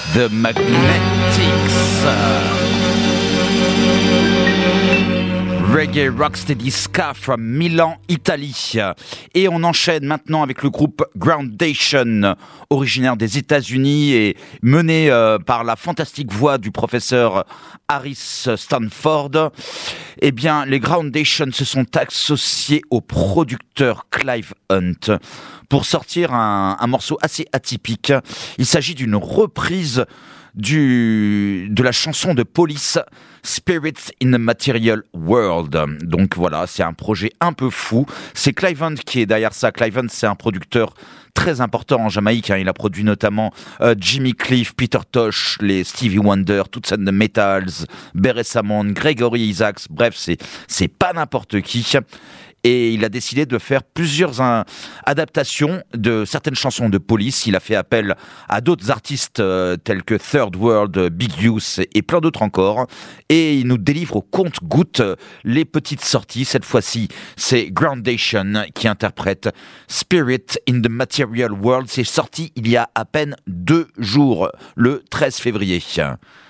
The Magnetics. Reggae Rocksteady Ska from Milan, Italie. Et on enchaîne maintenant avec le groupe Groundation, originaire des États-Unis et mené par la fantastique voix du professeur Harris Stanford. Eh bien, les Groundation se sont associés au producteur Clive Hunt pour sortir un morceau assez atypique. Il s'agit d'une reprise de la chanson de Police, Spirits in the Material World. Donc voilà, c'est un projet un peu fou. C'est Clive Hunt qui est derrière ça. Clive Hunt, c'est un producteur très important en Jamaïque. Il a produit notamment Jimmy Cliff, Peter Tosh, les Stevie Wonder, Toots and the Metals, Beres Hammond, Gregory Isaacs. Bref, c'est pas n'importe qui. Et il a décidé de faire plusieurs adaptations de certaines chansons de Police. Il a fait appel à d'autres artistes tels que Third World, Big Youth et plein d'autres encore. Et il nous délivre au compte-gouttes les petites sorties. Cette fois-ci, c'est Groundation qui interprète Spirit in the Material World. C'est sorti il y a à peine 2 jours, le 13 février.